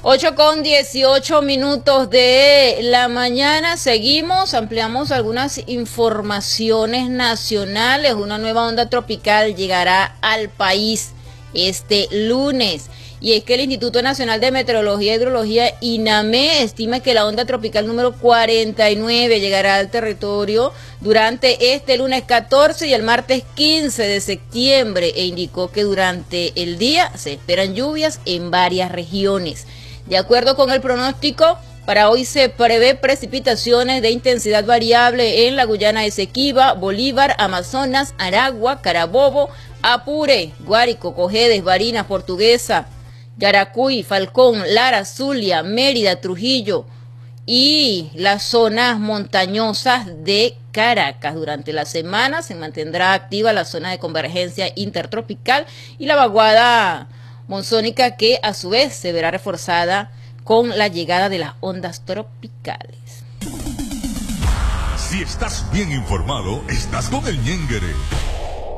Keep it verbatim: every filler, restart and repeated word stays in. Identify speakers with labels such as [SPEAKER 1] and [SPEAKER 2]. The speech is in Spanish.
[SPEAKER 1] ocho con dieciocho minutos de la mañana. Seguimos, ampliamos algunas informaciones nacionales. Una nueva onda tropical llegará al país este lunes. Y es que el Instituto Nacional de Meteorología e Hidrología, INAME, estima que la onda tropical número cuarenta y nueve llegará al territorio durante este lunes catorce y el martes quince de septiembre, e indicó que durante el día se esperan lluvias en varias regiones. De acuerdo con el pronóstico, para hoy se prevé precipitaciones de intensidad variable en la Guyana Esequiba, Bolívar, Amazonas, Aragua, Carabobo, Apure, Guárico, Cojedes, Barinas, Portuguesa, Yaracuy, Falcón, Lara, Zulia, Mérida, Trujillo y las zonas montañosas de Caracas. Durante la semana se mantendrá activa la zona de convergencia intertropical y la vaguada monzónica, que a su vez se verá reforzada con la llegada de las ondas tropicales.
[SPEAKER 2] Si estás bien informado, estás con el Ñenguere.